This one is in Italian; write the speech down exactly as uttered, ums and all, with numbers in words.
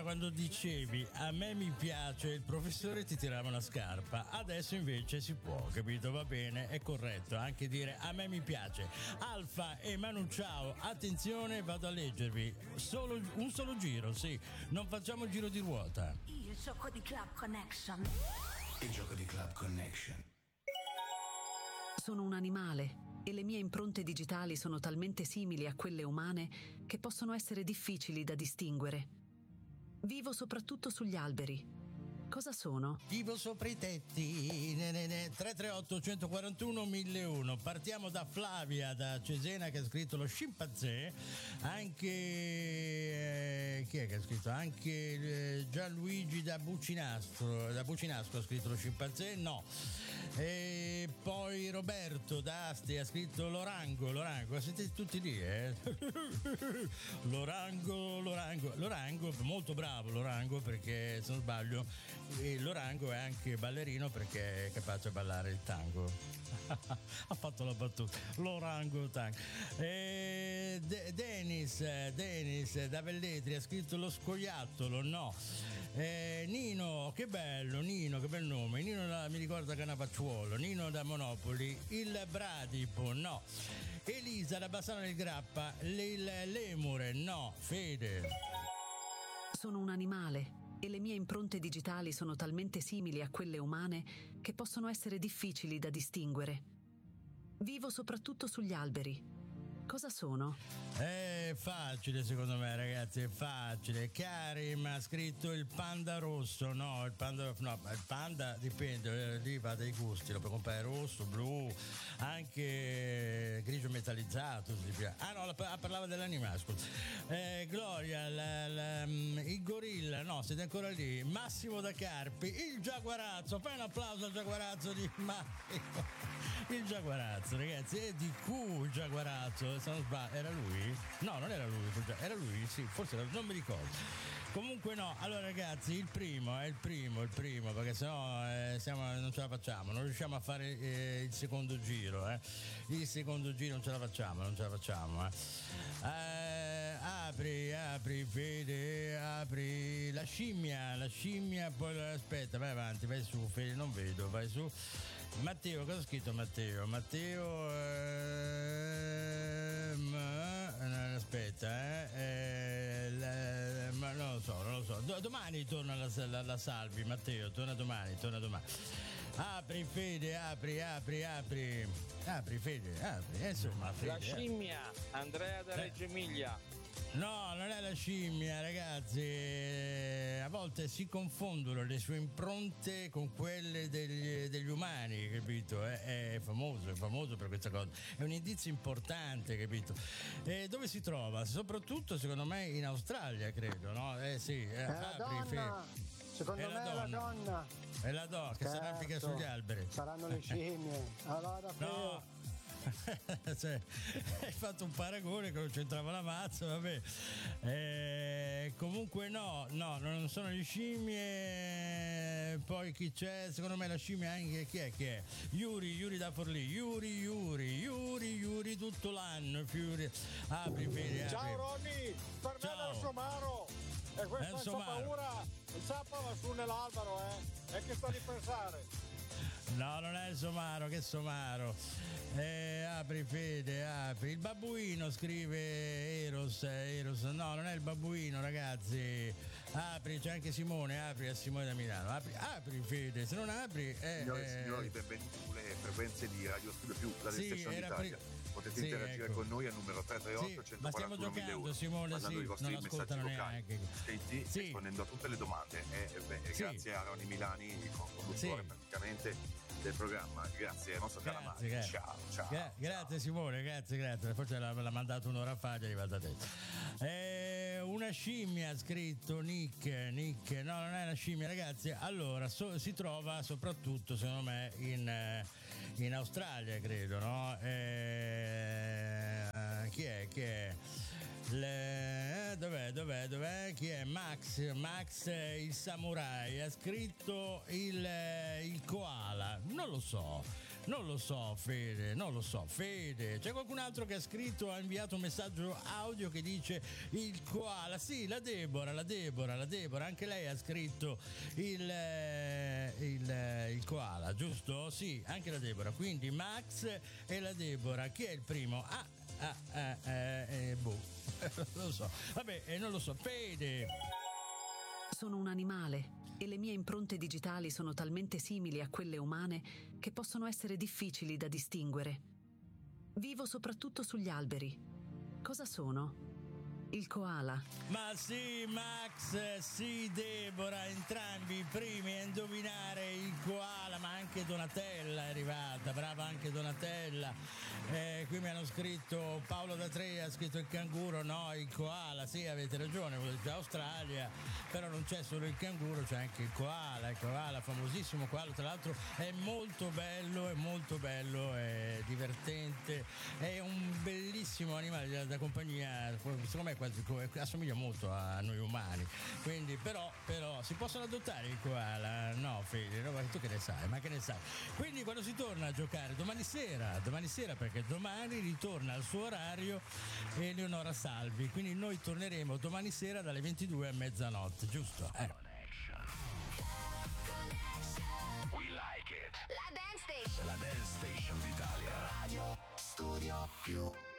volta quando dicevi a me mi piace, il professore ti tirava una scarpa, adesso invece si può, capito? Va bene, è corretto anche dire a me mi piace. Alfa e Manu ciao, attenzione, vado a leggervi solo un solo giro, sì, non facciamo il giro di ruota. Il gioco di Club Connection. Il gioco di Club Connection. Sono un animale e le mie impronte digitali sono talmente simili a quelle umane che possono essere difficili da distinguere. Vivo soprattutto sugli alberi. Cosa sono? Vivo sopra i tetti. tre tre otto uno quattro uno mille uno. Partiamo da Flavia da Cesena che ha scritto lo scimpanzé. Anche eh, chi è che ha scritto? Anche eh, Gianluigi da Bucinastro da Bucinasco ha scritto lo scimpanzé. No. E poi Roberto da Asti ha scritto l'orango. L'orango, siete tutti lì, eh? L'orango, l'orango, l'orango, molto bravo l'orango, perché se non sbaglio e l'orango è anche ballerino perché è capace di ballare il tango. Ha fatto la battuta l'orango tango. E De- Denis Denis da Velletri ha scritto lo scoiattolo. No. E Nino, che bello Nino, che bel nome. Nino da, mi ricorda Canavacciuolo. Nino da Monopoli. Il bradipo. No. Elisa da Bassano del Grappa. Il lemure. No. Fede. Sono un animale e le mie impronte digitali sono talmente simili a quelle umane che possono essere difficili da distinguere. Vivo soprattutto sugli alberi. Cosa sono? È facile secondo me, ragazzi, è facile. Karim ha scritto il panda rosso. No, il panda no, il panda dipende, lì va dai gusti, lo puoi comprare rosso, blu, anche grigio metallizzato. Ah no, parlava dell'animale, scusa. Eh, Gloria, la, la, il gorilla, no, siete ancora lì. Massimo da Carpi, il giaguarazzo. Fai un applauso al giaguarazzo di Massimo. Il giaguarazzo, ragazzi, è di Q il giaguarazzo, se non sbaglio, era lui? No, non era lui, era lui, sì, forse era, non mi ricordo. Comunque no, allora ragazzi, il primo, è il primo, il primo, perché sennò eh, siamo, non ce la facciamo, non riusciamo a fare eh, il secondo giro, eh. Il secondo giro non ce la facciamo, non ce la facciamo, eh. Eh, apri, apri, Fede, apri la scimmia, la scimmia, poi aspetta, vai avanti, vai su, Fede, non vedo, vai su. Matteo, cosa ha scritto Matteo? Matteo eh, ma, aspetta, eh, eh la, ma non lo so, non lo so. Do, domani torna la, la, la Salvi, Matteo, torna domani, torna domani. Apri Fede, apri, apri, apri. Apri Fede, apri, insomma, Fede. La scimmia, Andrea da Reggio Emilia. No, non è la scimmia, ragazzi. A volte si confondono le sue impronte con quelle degli, degli umani, capito? È, è famoso, è famoso per questa cosa. È un indizio importante, capito? E dove si trova? Soprattutto, secondo me, in Australia, credo, no? Eh sì, è la donna. Secondo me è la donna. È la donna che certo. si arrampica sugli alberi. Saranno le scimmie. Allora, no. Cioè, hai fatto un paragone che non c'entrava la mazza, vabbè. Eh, comunque no, no, non sono le scimmie. Poi chi c'è? Secondo me la scimmia anche chi è che è? Yuri, Yuri da Forlì, Yuri, Yuri, Yuri, Yuri tutto l'anno. Fiori. Apri, Fede, apri. Ciao Ronny, per Ciao. me è il somaro. E questo senza paura, il sappa va su nell'albero, eh. E che sta di pensare? No, non è il somaro, che somaro. Eh, apri Fede, apri. Il babbuino, scrive Eros, Eros. No, non è il babbuino, ragazzi. Apri, c'è anche Simone, apri a Simone da Milano. Apri, apri Fede, se non apri. Eh, signori e eh... signori, benvenuti sulle frequenze di Radio Studio Più, la sì, Station era Italia. Pri... Potete sì, interagire ecco. con noi al numero tre tre otto sì, uno quattro ma stiamo uno giocando, Simone, sì, mandando i vostri non messaggi vocali neanche. scritti, sì. rispondendo a tutte le domande. E, e, e sì. grazie a Ronny Milani, il conduttore sì. praticamente del programma. Grazie, nostro cara Mari. Ciao, ciao. Gra- grazie Simone, grazie, grazie. Forse l'ha, l'ha mandato un'ora fa, gli è arrivata a te. Eh, una scimmia ha scritto Nick, Nick. No, non è una scimmia, ragazzi. Allora, so, si trova soprattutto, secondo me, in, in Australia, credo, no? Eh, chi è? Chi è? Le, dov'è, dov'è, dov'è? Chi è? Max, Max il samurai ha scritto il, il koala, non lo so, Non lo so, Fede, non lo so, Fede. C'è qualcun altro che ha scritto, ha inviato un messaggio audio che dice il koala. Sì, la Deborah, la Deborah, la Deborah, anche lei ha scritto il, eh, il, eh, il koala, giusto? Sì, anche la Deborah. Quindi Max e la Deborah. Chi è il primo? Ah, ah, ah, eh, eh, boh. Non lo so. Vabbè, eh, non lo so. Fede. Sono un animale e le mie impronte digitali sono talmente simili a quelle umane che possono essere difficili da distinguere. Vivo soprattutto sugli alberi. Cosa sono? Il koala. Ma sì, Max, sì, Deborah, entrambi i primi a indovinare il koala, ma anche Donatella è arrivata, brava anche Donatella. Eh, qui mi hanno scritto, Paolo da Tre ha scritto il canguro, no, il koala, sì, avete ragione, c'è Australia, però non c'è solo il canguro, c'è anche il koala, il koala, famosissimo koala, tra l'altro è molto bello, è molto bello, è divertente, è un bellissimo animale da, da compagnia, secondo me assomiglia molto a noi umani, quindi però, però si possono adottare il koala? No, Fede, no, tu che ne sai, ma che ne sai? Quindi quando si torna a giocare? Domani sera, domani sera perché domani ritorna al suo orario Eleonora Salvi, quindi noi torneremo domani sera dalle ventidue a mezzanotte, giusto? Eh. We like it. La Dance Station. La Dance Station d'Italia. Radio Studio Più.